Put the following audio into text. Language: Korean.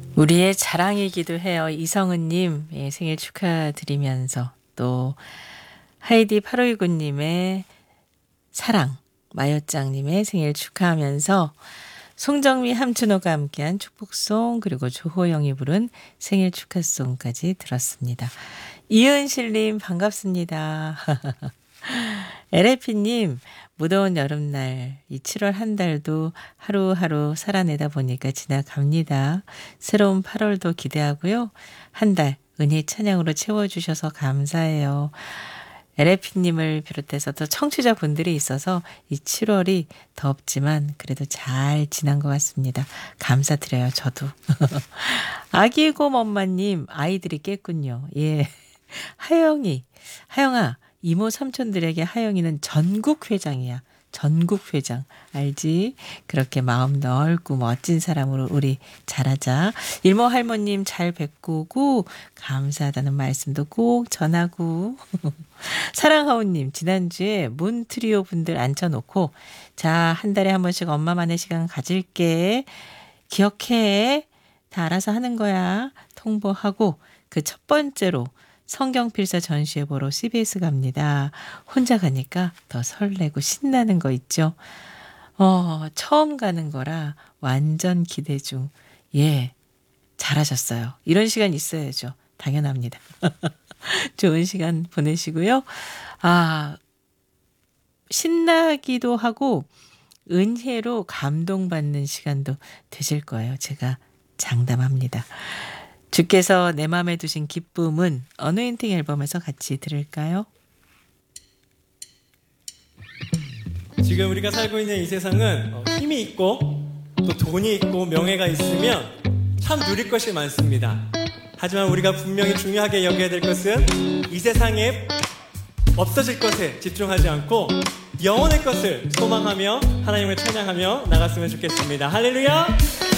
우리의 자랑이기도 해요. 이성은님 예, 생일 축하드리면서 또 하이디 8529님의 사랑, 마요짱님의 생일 축하하면서 송정미 함춘호가 함께한 축복송 그리고 조호영이 부른 생일 축하송까지 들었습니다. 이은실님 반갑습니다. LAP님 무더운 여름날 이 7월 한 달도 하루하루 살아내다 보니까 지나갑니다. 새로운 8월도 기대하고요. 한 달 은혜 찬양으로 채워주셔서 감사해요. LAP님을 비롯해서 또 청취자분들이 있어서 이 7월이 덥지만 그래도 잘 지난 것 같습니다. 감사드려요. 저도. 아기곰 엄마님 아이들이 깼군요. 예. 하영아 이모 삼촌들에게 하영이는 전국회장이야. 전국회장 알지? 그렇게 마음 넓고 멋진 사람으로 우리 자라자. 일모 할머님 잘 뵙고 오고 감사하다는 말씀도 꼭 전하고 사랑하오님 지난주에 몬트리오 분들 앉혀놓고 자, 한 달에 한 번씩 엄마만의 시간 가질게. 기억해. 다 알아서 하는 거야. 통보하고 그 첫 번째로 성경필사 전시회 보러 CBS 갑니다. 혼자 가니까 더 설레고 신나는 거 있죠. 처음 가는 거라 완전 기대 중. 예, 잘하셨어요. 이런 시간 있어야죠. 당연합니다. 좋은 시간 보내시고요. 신나기도 하고 은혜로 감동받는 시간도 되실 거예요. 제가 장담합니다. 주께서 내 마음에 두신 기쁨은 어노인팅 앨범에서 같이 들을까요? 지금 우리가 살고 있는 이 세상은 힘이 있고 또 돈이 있고 명예가 있으면 참 누릴 것이 많습니다. 하지만 우리가 분명히 중요하게 여겨야 될 것은 이 세상에 없어질 것에 집중하지 않고 영원의 것을 소망하며 하나님을 찬양하며 나갔으면 좋겠습니다. 할렐루야!